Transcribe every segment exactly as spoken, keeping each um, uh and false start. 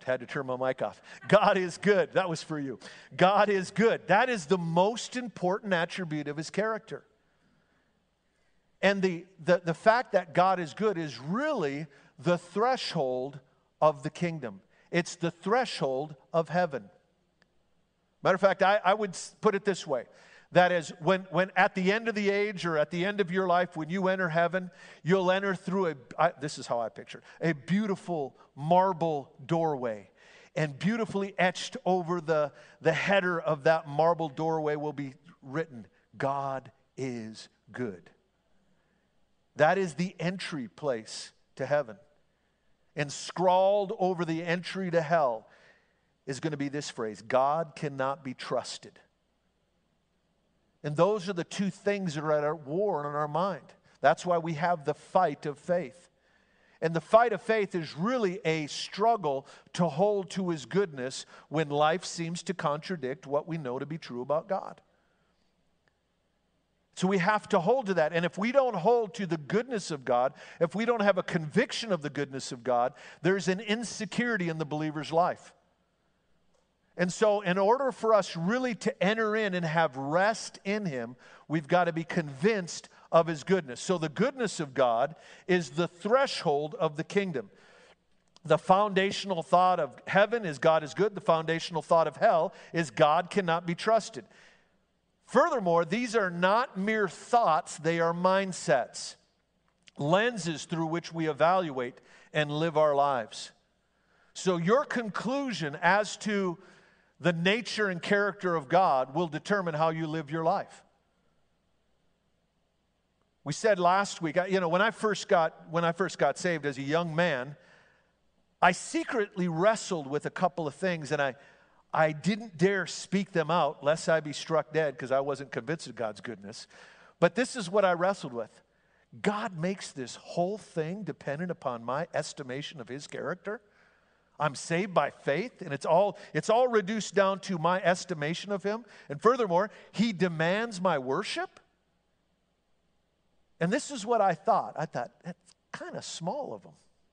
Had to turn my mic off. God is good. That was for you. God is good. That is the most important attribute of his character. And the, the, the fact that God is good is really the threshold of the kingdom. It's the threshold of heaven. Matter of fact, I, I would put it this way. That is, when, when at the end of the age or at the end of your life, when you enter heaven, you'll enter through a, I, this is how I picture it, a beautiful marble doorway. And beautifully etched over the, the header of that marble doorway will be written, God is good. That is the entry place to heaven. And scrawled over the entry to hell is going to be this phrase, God cannot be trusted. And those are the two things that are at war in our mind. That's why we have the fight of faith. And the fight of faith is really a struggle to hold to his goodness when life seems to contradict what we know to be true about God. So we have to hold to that. And if we don't hold to the goodness of God, if we don't have a conviction of the goodness of God, there's an insecurity in the believer's life. And so in order for us really to enter in and have rest in him, we've got to be convinced of his goodness. So the goodness of God is the threshold of the kingdom. The foundational thought of heaven is God is good. The foundational thought of hell is God cannot be trusted. Furthermore, these are not mere thoughts, they are mindsets, lenses through which we evaluate and live our lives. So your conclusion as to the nature and character of God will determine how you live your life. We said last week, you know, when I first got when I first got saved as a young man, I secretly wrestled with a couple of things, and I I didn't dare speak them out lest I be struck dead because I wasn't convinced of God's goodness. But this is what I wrestled with. God makes this whole thing dependent upon my estimation of his character. I'm saved by faith, and it's all, it's all reduced down to my estimation of him. And furthermore, he demands my worship. And this is what I thought. I thought, that's kind of small of him.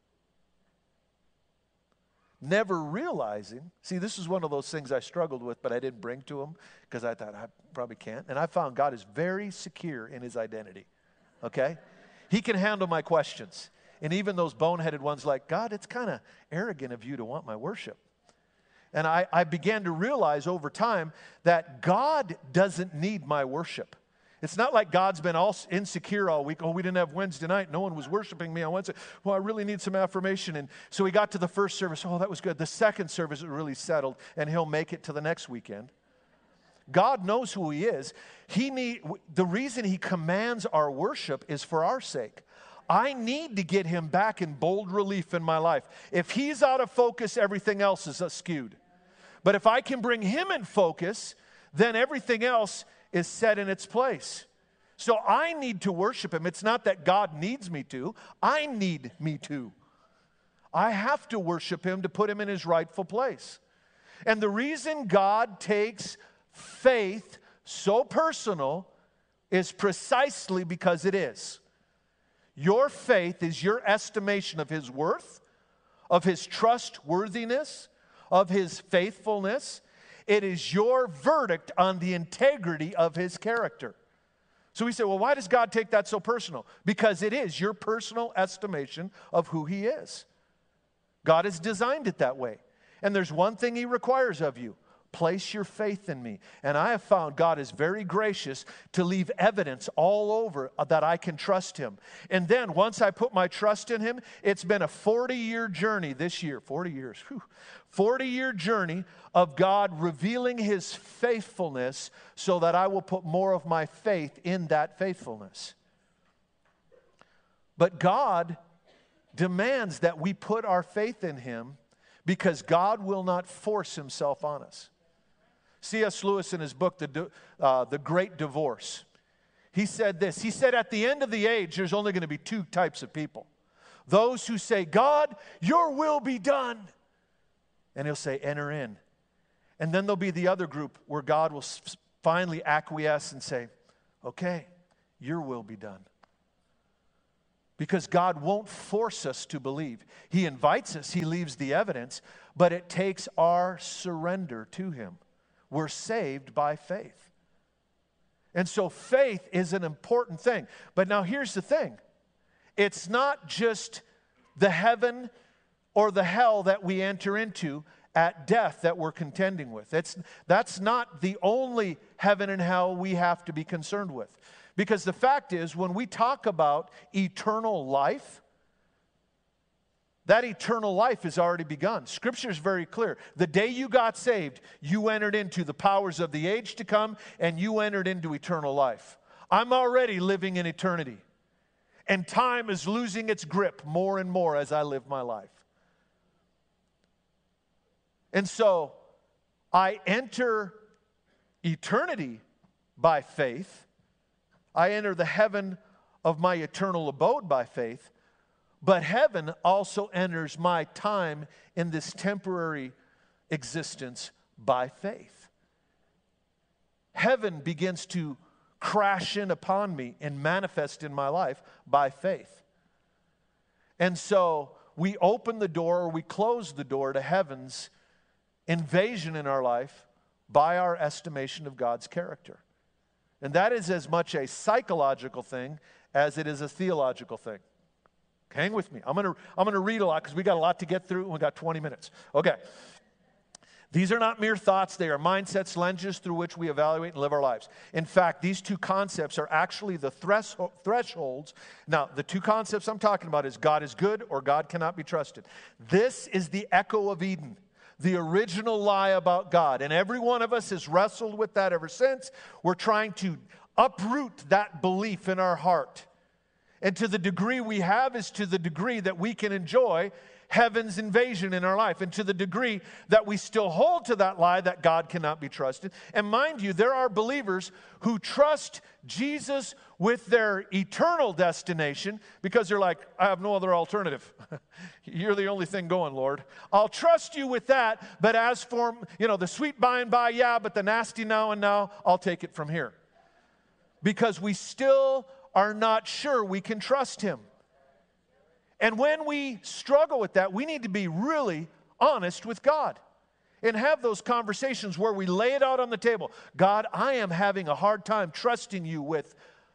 Never realizing, see, this is one of those things I struggled with, but I didn't bring to him because I thought I probably can't. And I found God is very secure in his identity, okay? He can handle my questions. And even those boneheaded ones like, God, it's kind of arrogant of you to want my worship. And I, I began to realize over time that God doesn't need my worship. It's not like God's been all insecure all week. Oh, we didn't have Wednesday night. No one was worshiping me on Wednesday. Well, I really need some affirmation. And so we got to the first service. Oh, that was good. The second service was really settled, and he'll make it to the next weekend. God knows who he is. He need, the reason he commands our worship is for our sake. I need to get him back in bold relief in my life. If he's out of focus, everything else is skewed. But if I can bring him in focus, then everything else is set in its place. So I need to worship him. It's not that God needs me to. I need me to. I have to worship him to put him in his rightful place. And the reason God takes faith so personal is precisely because it is. Your faith is your estimation of his worth, of his trustworthiness, of his faithfulness. It is your verdict on the integrity of his character. So we say, well, why does God take that so personal? Because it is your personal estimation of who he is. God has designed it that way. And there's one thing he requires of you. Place your faith in me. And I have found God is very gracious to leave evidence all over that I can trust him. And then once I put my trust in him, it's been a forty-year journey this year. forty years. Whew, forty-year journey of God revealing his faithfulness so that I will put more of my faith in that faithfulness. But God demands that we put our faith in him because God will not force himself on us. C S Lewis in his book, The, uh, The Great Divorce, he said this. He said at the end of the age, there's only going to be two types of people. Those who say, God, your will be done. And he'll say, enter in. And then there'll be the other group where God will finally acquiesce and say, okay, your will be done. Because God won't force us to believe. He invites us, He leaves the evidence, but it takes our surrender to Him. We're saved by faith. And so faith is an important thing. But now here's the thing. It's not just the heaven or the hell that we enter into at death that we're contending with. It's, that's not the only heaven and hell we have to be concerned with. Because the fact is, when we talk about eternal life, that eternal life has already begun. Scripture is very clear. The day you got saved, you entered into the powers of the age to come, and you entered into eternal life. I'm already living in eternity. And time is losing its grip more and more as I live my life. And so, I enter eternity by faith. I enter the heaven of my eternal abode by faith, but heaven also enters my time in this temporary existence by faith. Heaven begins to crash in upon me and manifest in my life by faith. And so we open the door or we close the door to heaven's invasion in our life by our estimation of God's character. And that is as much a psychological thing as it is a theological thing. Hang with me. I'm going to I'm going to read a lot because we got a lot to get through and we got twenty minutes. Okay. These are not mere thoughts. They are mindsets, lenses through which we evaluate and live our lives. In fact, these two concepts are actually the thresholds. Now, the two concepts I'm talking about is God is good or God cannot be trusted. This is the echo of Eden. The original lie about God. And every one of us has wrestled with that ever since. We're trying to uproot that belief in our heart. And to the degree we have is to the degree that we can enjoy heaven's invasion in our life. And to the degree that we still hold to that lie that God cannot be trusted. And mind you, there are believers who trust Jesus with their eternal destination because they're like, I have no other alternative. You're the only thing going, Lord. I'll trust you with that, but as for, you know, the sweet by and by, yeah, but the nasty now and now, I'll take it from here. Because we still are not sure we can trust Him. And when we struggle with that, we need to be really honest with God and have those conversations where we lay it out on the table. God, I am having a hard time trusting you with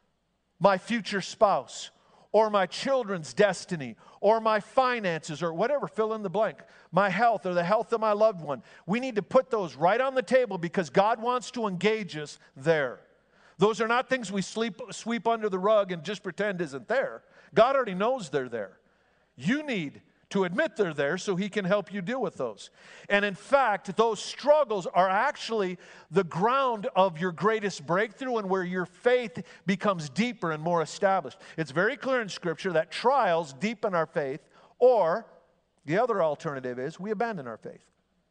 my future spouse or my children's destiny or my finances or whatever, fill in the blank, my health or the health of my loved one. We need to put those right on the table because God wants to engage us there. Those are not things we sleep, sweep under the rug and just pretend isn't there. God already knows they're there. You need to admit they're there so He can help you deal with those. And in fact, those struggles are actually the ground of your greatest breakthrough and where your faith becomes deeper and more established. It's very clear in Scripture that trials deepen our faith, or the other alternative is we abandon our faith.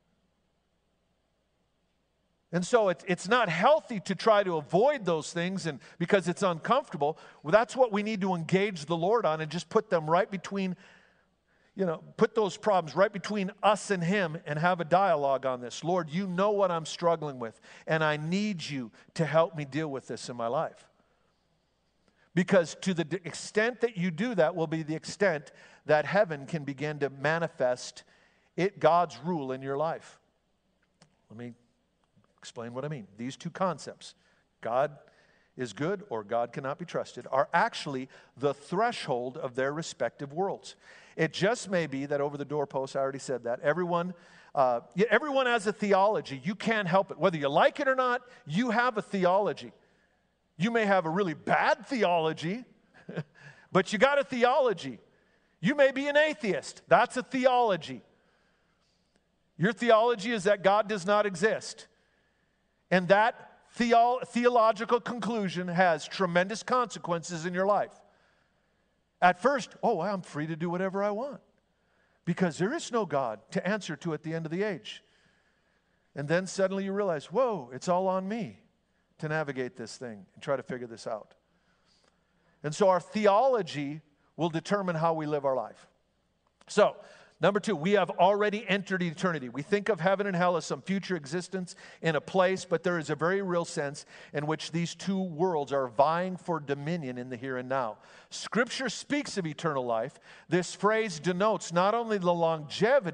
And so it, it's not healthy to try to avoid those things and because it's uncomfortable. Well, that's what we need to engage the Lord on and just put them right between, you know, put those problems right between us and Him and have a dialogue on this. Lord, you know what I'm struggling with, and I need you to help me deal with this in my life. Because to the extent that you do that will be the extent that heaven can begin to manifest it, God's rule in your life. Let me explain what I mean. These two concepts, God is good or God cannot be trusted, are actually the threshold of their respective worlds. It just may be that over the doorpost, I already said that, everyone, uh, everyone has a theology. You can't help it. Whether you like it or not, you have a theology. You may have a really bad theology, but you got a theology. You may be an atheist. That's a theology. Your theology is that God does not exist. And that theo- theological conclusion has tremendous consequences in your life. At first, oh, I'm free to do whatever I want because there is no God to answer to at the end of the age. And then suddenly you realize, whoa, it's all on me to navigate this thing and try to figure this out. And so our theology will determine how we live our life. So Number two, we have already entered eternity. We think of heaven and hell as some future existence in a place, but there is a very real sense in which these two worlds are vying for dominion in the here and now. Scripture speaks of eternal life. This phrase denotes not only the longevity